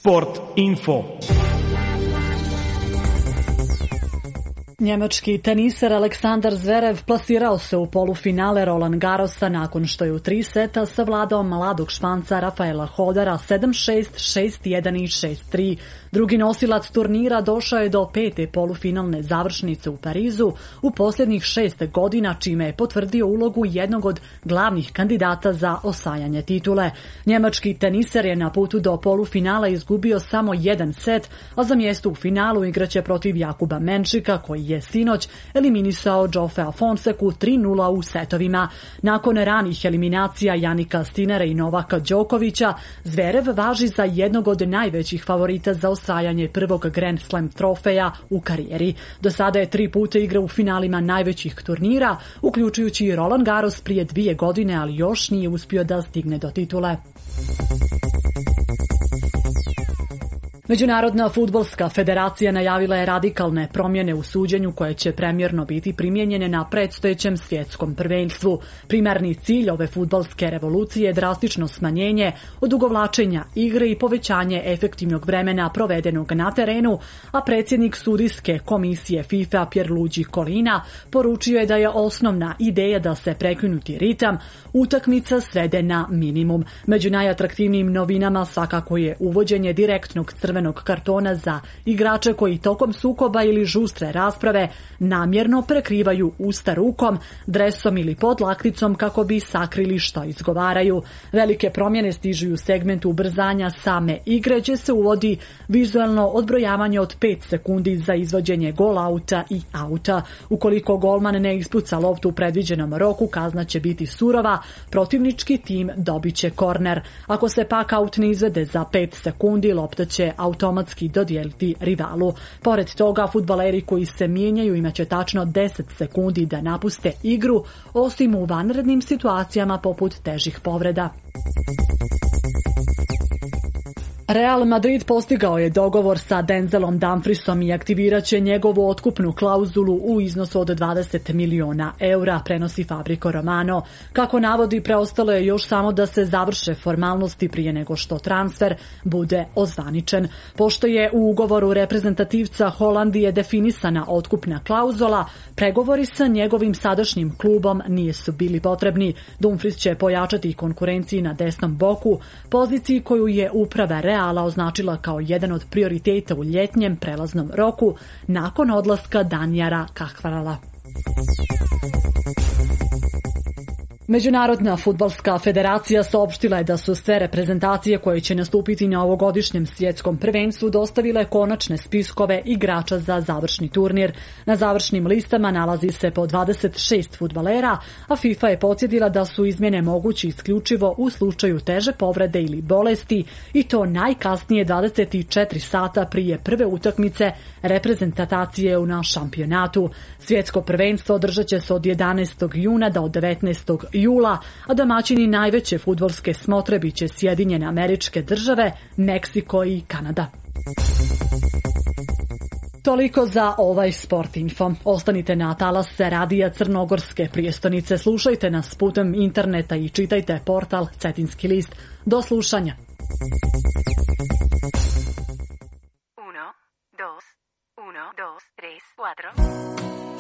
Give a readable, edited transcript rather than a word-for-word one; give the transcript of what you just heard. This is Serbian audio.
Sport info. Njemački teniser Aleksandar Zverev plasirao se u polufinale Roland Garrosa nakon što je u 3 seta savladao mladog Španca Rafaela Hodara 7-6, 6-1 i 6-3. Drugi nosilac turnira došao je do 5. polufinalne završnice u Parizu u posljednjih 6 godina, čime je potvrdio ulogu jednog od glavnih kandidata za osvajanje titule. Njemački teniser je na putu do polufinala izgubio samo jedan set, a za mjesto u finalu igraće protiv Jakuba Menšika, koji je sinoć eliminisao Jofea Fonseku 3-0 u setovima. Nakon ranih eliminacija Janika Stinera i Novaka Đokovića, Zverev važi za jednog od najvećih favorita za osvajanje prvog Grand Slam trofeja u karijeri. Do sada je 3 puta igrao u finalima najvećih turnira, uključujući i Roland Garros prije 2 godine, ali još nije uspio da stigne do titule. Međunarodna fudbalska federacija najavila je radikalne promjene u suđenju koje će premjerno biti primijenjene na predstojećem svjetskom prvenstvu. Primarni cilj ove fudbalske revolucije je drastično smanjenje, odugovlačenja igre i povećanje efektivnog vremena provedenog na terenu, a predsjednik sudijske komisije FIFA Pierluigi Collina poručio je da je osnovna ideja da se prekinuti ritam utakmica svede na minimum. Među najatraktivnijim novinama svakako je uvođenje direktnog crvenog kartona za igrače koji tokom sukoba ili žustre rasprave namjerno prekrivaju usta rukom, dresom ili podlakticom kako bi sakrili što izgovaraju. Velike promjene stižu u segmentu ubrzanja same igre, gdje se uvodi vizualno odbrojavanje od 5 sekundi za izvođenje gol auta i auta. Ukoliko golman ne ispuca loptu u predviđenom roku, kazna će biti surova, protivnički tim dobit će korner. Ako se pak aut ne izvede za 5 sekundi, lopta će automatski dodijeliti rivalu. Pored toga, fudbaleri koji se mijenjaju imaće tačno 10 sekundi da napuste igru, osim u vanrednim situacijama poput težih povreda. Real Madrid postigao je dogovor sa Denzelom Dumfriesom i aktivirat će njegovu otkupnu klauzulu u iznosu od 20 miliona eura, prenosi Fabrizio Romano. Kako navodi, preostalo je još samo da se završe formalnosti prije nego što transfer bude ozvaničen. Pošto je u ugovoru reprezentativca Holandije definisana otkupna klauzula, pregovori sa njegovim sadašnjim klubom nisu bili potrebni. Dumfries će pojačati konkurenciji na desnom boku, poziciji koju je uprava Reala označila kao jedan od prioriteta u ljetnjem prelaznom roku nakon odlaska Danijara Kahvarala. Međunarodna fudbalska federacija saopštila je da su sve reprezentacije koje će nastupiti na ovogodišnjem svjetskom prvenstvu dostavile konačne spiskove igrača za završni turnir. Na završnim listama nalazi se po 26 fudbalera, a FIFA je podsjetila da su izmjene mogući isključivo u slučaju teže povrede ili bolesti, i to najkasnije 24 sata prije prve utakmice reprezentacije na šampionatu. Svjetsko prvenstvo održat će se od 11. juna do 19. jula, a domaćini najveće fudbalske smotre biće Sjedinjene Američke Države, Meksiko i Kanada. Toliko za ovaj Sport Info. Ostanite na talase radija Crnogorske prijestonice, slušajte nas putem interneta i čitajte portal Cetinski list. Do slušanja. 1, 2, 1, 2, 3, 4